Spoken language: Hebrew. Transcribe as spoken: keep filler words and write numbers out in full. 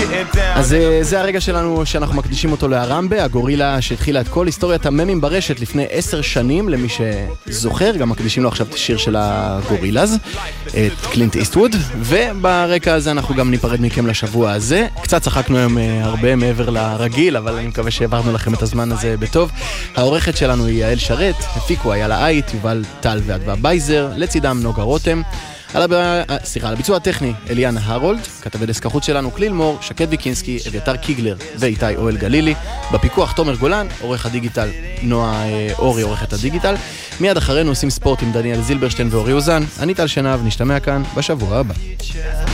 אז זה הרגע שלנו שאנחנו מקדישים אותו להרמבה, הגורילה שהתחילה את כל היסטוריית הממים ברשת לפני עשר שנים, למי שזוכר, גם מקדישים לו עכשיו את השיר של הגורילאז, את קלינט איסטווד, וברקע הזה אנחנו גם ניפרד מכם לשבוע הזה. קצת צחקנו היום הרבה מעבר לרגיל, אבל אני מקווה שהעברנו לכם את הזמן הזה בטוב. העורכת שלנו היא יעל שרת, הפיקו היה לאית, יובל טל ואדווה בייזר, לצידם נוגה רותם. על הביצוע, סליחה, על הביצוע הטכני אליאנה הרולד, כתבי דסק החוץ שלנו קליל מור, שקד ויקינסקי, אביתר קיגלר ואיתי אוהל גלילי, בפיקוח תומר גולן, עורך הדיגיטל נועה אורי, עורכת הדיגיטל. מיד אחרינו עושים ספורט עם דניאל זילברשטיין ואורי אוזן. אני טל שנב, נשתמע כאן בשבוע הבא.